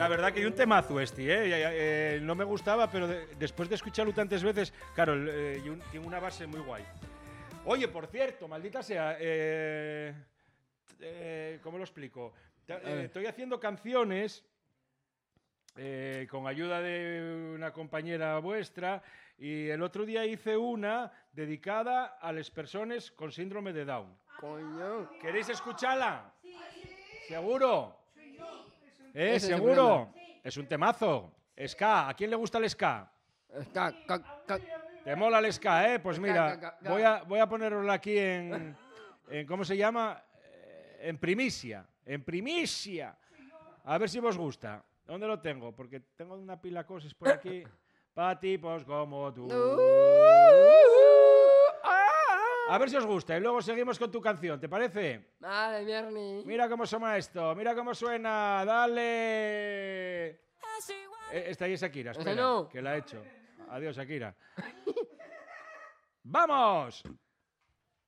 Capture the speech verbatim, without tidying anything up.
La verdad que hay un temazo este, ¿eh? Eh, eh, no me gustaba, pero de, después de escucharlo tantas veces, claro, eh, y un, tiene una base muy guay. Oye, por cierto, maldita sea, eh, eh, ¿cómo lo explico? Eh, estoy haciendo canciones eh, con ayuda de una compañera vuestra y el otro día hice una dedicada a las personas con síndrome de Down. Coño. ¿Queréis escucharla? Sí. ¿Seguro? ¿Eh? Ese es el ¿Seguro? problema. Es un temazo. Ska. ¿A quién le gusta el ska? Está, ca, ca, ¿Te mola el ska, eh? Pues Ska, mira, ca, ca, voy a, voy a ponerlo aquí en, en... ¿Cómo se llama? Eh, En primicia. En primicia. A ver si os gusta. ¿Dónde lo tengo? Porque tengo una pila de cosas por aquí. Para tipos como tú. A ver si os gusta. Y luego seguimos con tu canción. ¿Te parece? Vale, Mierni. Mira cómo suena esto. Mira cómo suena. Dale. Eh, Esta ahí es Shakira. Espera, no. que la he hecho. Adiós, Shakira. ¡Vamos!